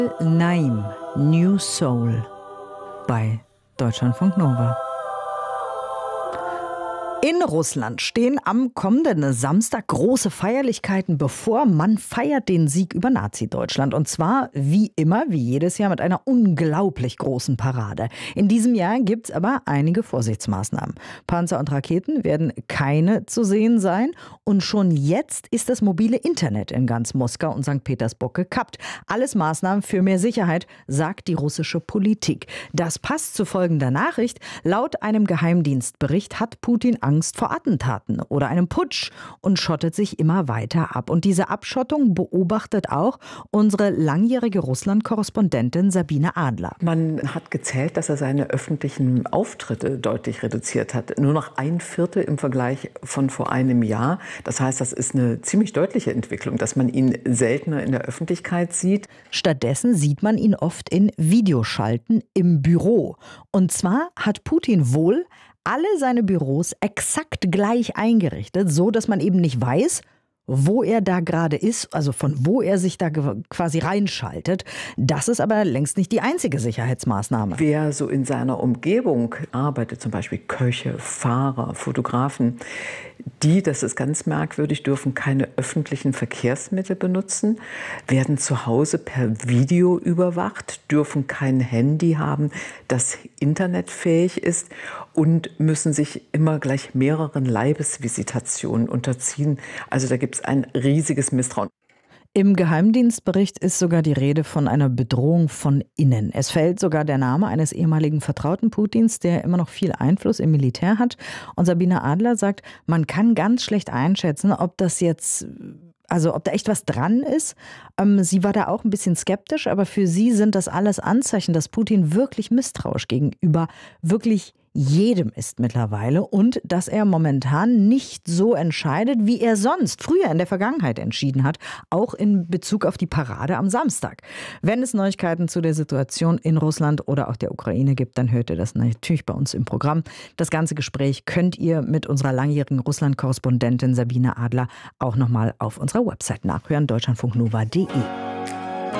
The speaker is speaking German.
Naim, New Soul bei Deutschlandfunk Nova. In Russland stehen am kommenden Samstag große Feierlichkeiten bevor. Man feiert den Sieg über Nazi-Deutschland. Und zwar wie immer, wie jedes Jahr, mit einer unglaublich großen Parade. In diesem Jahr gibt es aber einige Vorsichtsmaßnahmen. Panzer und Raketen werden keine zu sehen sein. Und schon jetzt ist das mobile Internet in ganz Moskau und St. Petersburg gekappt. Alles Maßnahmen für mehr Sicherheit, sagt die russische Politik. Das passt zu folgender Nachricht. Laut einem Geheimdienstbericht hat Putin Angst vor Attentaten oder einem Putsch und schottet sich immer weiter ab. Und diese Abschottung beobachtet auch unsere langjährige Russland-Korrespondentin Sabine Adler. Man hat gezählt, dass er seine öffentlichen Auftritte deutlich reduziert hat. Nur noch 1/4 im Vergleich von vor einem Jahr. Das heißt, das ist eine ziemlich deutliche Entwicklung, dass man ihn seltener in der Öffentlichkeit sieht. Stattdessen sieht man ihn oft in Videoschalten im Büro. Und zwar hat Putin wohl alle seine Büros exakt gleich eingerichtet, so dass man eben nicht weiß, wo er da gerade ist, also von wo er sich da quasi reinschaltet. Das ist aber längst nicht die einzige Sicherheitsmaßnahme. Wer so in seiner Umgebung arbeitet, zum Beispiel Köche, Fahrer, Fotografen, die, das ist ganz merkwürdig, dürfen keine öffentlichen Verkehrsmittel benutzen, werden zu Hause per Video überwacht, dürfen kein Handy haben, das internetfähig ist und müssen sich immer gleich mehreren Leibesvisitationen unterziehen. Also da gibt es ein riesiges Misstrauen. Im Geheimdienstbericht ist sogar die Rede von einer Bedrohung von innen. Es fällt sogar der Name eines ehemaligen Vertrauten Putins, der immer noch viel Einfluss im Militär hat. Und Sabine Adler sagt, man kann ganz schlecht einschätzen, ob das jetzt, also ob da echt was dran ist. Sie war da auch ein bisschen skeptisch, aber für sie sind das alles Anzeichen, dass Putin wirklich misstrauisch gegenüber wirklich jedem ist mittlerweile und dass er momentan nicht so entscheidet, wie er sonst früher in der Vergangenheit entschieden hat, auch in Bezug auf die Parade am Samstag. Wenn es Neuigkeiten zu der Situation in Russland oder auch der Ukraine gibt, dann hört ihr das natürlich bei uns im Programm. Das ganze Gespräch könnt ihr mit unserer langjährigen Russland-Korrespondentin Sabine Adler auch nochmal auf unserer Website nachhören, deutschlandfunknova.de.